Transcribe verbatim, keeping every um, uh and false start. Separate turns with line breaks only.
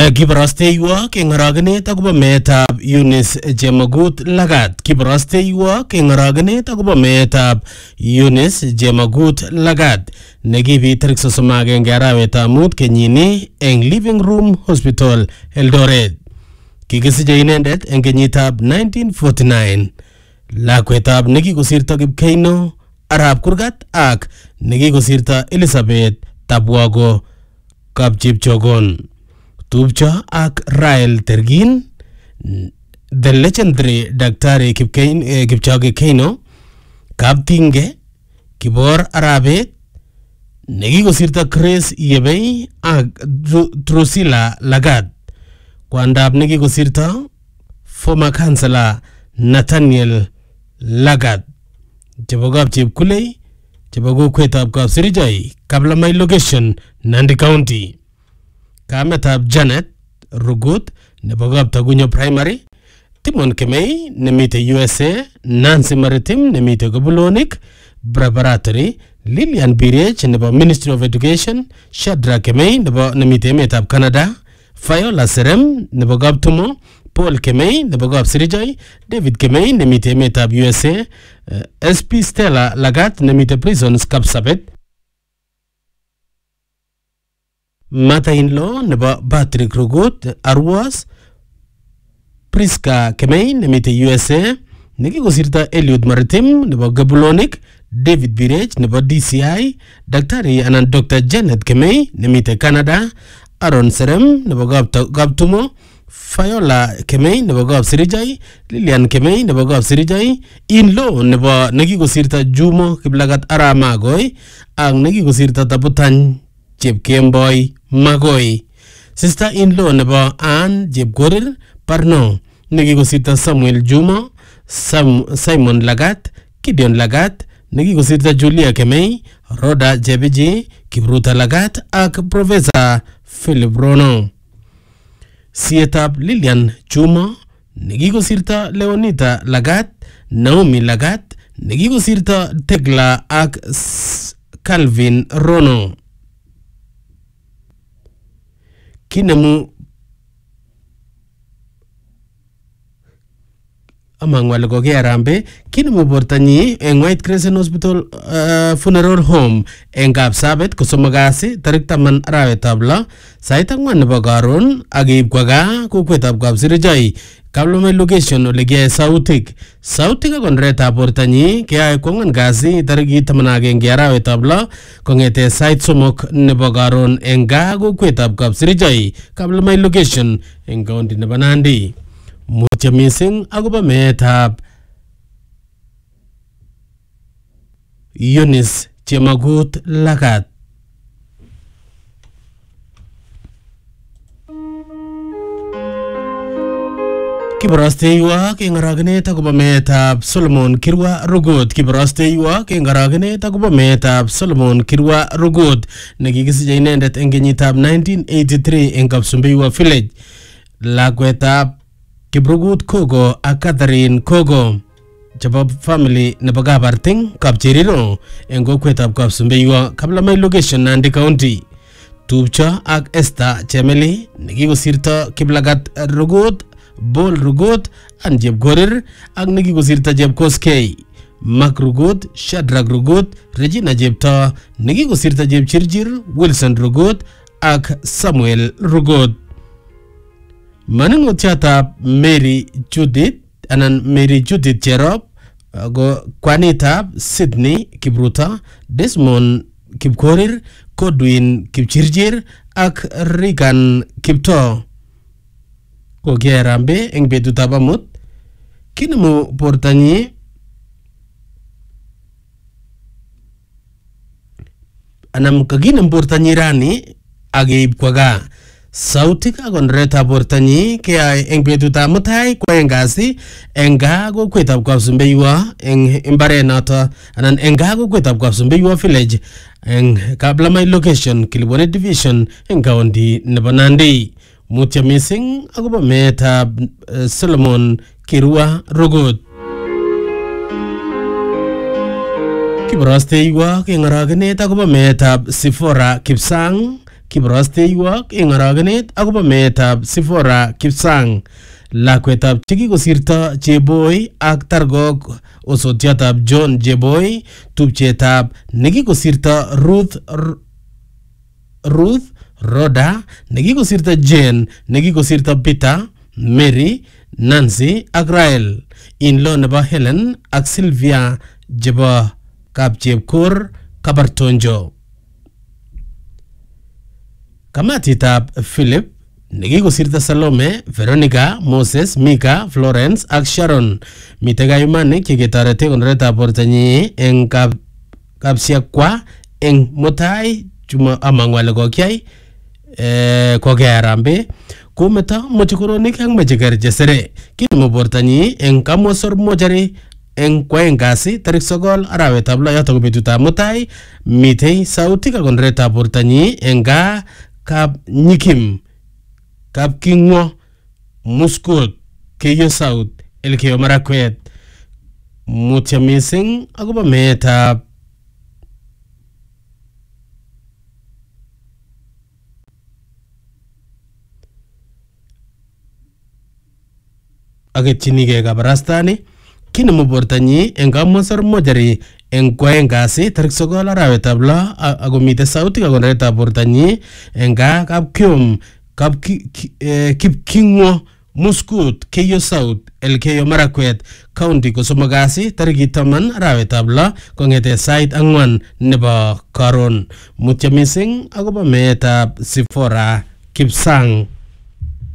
Kibarasteiwok eng aragenet akobo meetab Eunice Chemagut Lagat. Kibarasteiwok eng aragenet akobo meetab Eunice Chemagut Lagat nekibit tarik sosom ak agenge arawetab mut kenyini eng Living Room Hospital Eldoret. Kikisiche inendet eng kenyitab nineteen forty-nine. Lakwetab nekikosirto Kipkeino Arap Kurgat ak nekikosirto Elizabeth Tabwago Kapchipchogon. Tupcho ak Rael Tergin, the legendary Daktari Kipchoge Keino, Kaptinge, Kibor Arabet, nekikosirto Grace Yebei ak Drusilla Lagat. Kwandab nekikosirto former councillor Nathaniel Lagat. Chebo Kapchepkulei, chebo kokwetab Kapsirichoi, Kaplamai location, Nandi County. Kametab Janet Rugut nebo Kaptagunyo Primary, Timon Kemei nemite U S A, Nancy Maritim nemite Kobulonik Preparatory, Lillian Birech nebo Ministry of Education, Shadrack Kemei nebo nemite emetab Canada, Viola Serem nebo Kaptumo, Paul Kemei nebo Kapsirichoi, David Kemei nemite emetab U S A, uh, S P Stella Lagat nemite Prisons Kapsabet, Mother-in-law nebo Patrick Rugut Arwas, Priska Kemei nemite U S A, nekikosirto Eliud Maritim nebo Gabulonik, David Birech nebo D C I, Daktari anan Doctor Janet Kemei nemite Canada, Aaron Serem nebo Kaptumo, Viola Kemei nebo Kapsirichoi, Lillian Kemei nebo Kapsirichoi, in-law nebo nekikosirto Jumo Kiplagat Aramagoi ak nekikosirto Tabutany Chepkemboi Magoi. Sister in-law nebo Ann Chepkorir Parno nekikosirto Samuel Jumo, Sam, Simon Lagat, Gideon Lagat, nekikosirto Julia Kemei, Rhoda Jebiji, Kipruta Lagat ak Professor Philip Rono. Sietab Lilian Jumo nekikosirto Leonita Lagat, Naomi Lagat, nekikosirto Tekla ak Calvin Rono. Kinemu amangwale ko Kearambe, kinemu bortanyi eng White Crescent Hospital uh, Funeral Home eng Kapsabet kosomok kasi tarik taman arawetab lo sait ang'wan nebo karon akeib kwa gaa kokwetab Kapsirichoi Kaplamai location ole kiyae sautik. Sautik ak konoretab bortanyi keyae kwang'wan kasi tarik taman ak agenge arawetab lo kong'ete sait somok nebo karon eng gaa kokwetab Kapsirichoi Kaplamai location eng county nebo Nandi. Mutya mising akobo meetab Eunice Chemagut Lagat. Kibarasteiwok eng aragenet akobo meetab Solomon Kirwa Rugut. Kibarasteiwok eng aragenet akobo meetab Solomon Kirwa Rugut nekikisiche inendet eng kenyitab nineteen eighty-three eng Kapsumbeiwa Village. Lakwetab Kiprugut Kogo ak Catherine Kogo chebo family nebo Kabarting Kapcheriro eng kokwetab Kapsumbeiwa Kaplamai location Nandi County. Tupcho ak Esther Chemeli nekikosirto Kiplagat Rugut, Bol Rugut and Chepkorir ak nekikosirto Chepkoskei, Mark Rugut, Shadrack Rugut, Regina Chepto, nekikosirto Chepchirchir, Wilson Rugut ak Samuel Rugut. Manung'otiatab Mary Judith anan Mary Judith Cherop go kwanitab Sydney Kipruto, Desmond Kipkorir, Godwin Kipchirchir ak Regan Kipto. Ko Kearambe eng betutab amut kinemu bortanyi anam kaginem bortanyi rani akeib kwa gaa. Sautik ak konoretab bortanyi keyae eng betutab mutai kwaeng kasi eng gaa kokwetab Kapsumbeiwa eng imbaret noto anan eng gaa kokwetab Kapsumbeiwa Village eng Kaplamai location Kilibone Division eng county nebo Nandi. Mutya mising akobo meetab uh, Solomon Kirwa Rugut. Kibarasteiwok eng aragenet akobo meetab Sifora Kipsang kiborosteiwok eng aragenet akobo meetab Sifora Kipsang, lakwetab chekikosirto Cheboy ak Targok osotiatab John Cheboy, tupchetab nekikosirto Ruth Ruth Rhoda, nekikosirto Jane, nekikosirto Peter, Mary, Nancy ak Rael, in-law nebo Helen ak Sylvia chebo Kapchepkor Kabartonjo. Kamatitab Philip, nekikosirto Salome, Veronica, Moses, Mika, Florence ak Sharon, mitei kayumanik cheketorete konoretab bortonyi eng Kapsiakwa eng Mutai Juma amangwale kokyai eh kokearambe kometo mochikoronik ak mechiker jesere kinemu bortonyi eng Kamosor Mojari eng kwaeng kasi tarik sogol arawetab lo yotok betutab mutai. Mitei sautik ak konoretab bortonyi eng gaa Kap Nyikim, Kap Kingwo, Muskut, Keyo South, Elgeyo Marakwet. Mutya mising akobo meetab aketchinigei kabarastani kinemu bortonyi eng Kamosor Mojari eng kwaeng kasi tarik sogol arawetab lo ako mitei sautik ak konoretab bortonyi eng gaa Kapkiom, Kap Kipkingwo, Muskut, Keyo South, Elgeyo Marakwet, County kosomok kasi tarikit taman arawetab lo kong'ete sait ang'wan nebo karon. Mutya mising akobo meetab Sifora Kipsang.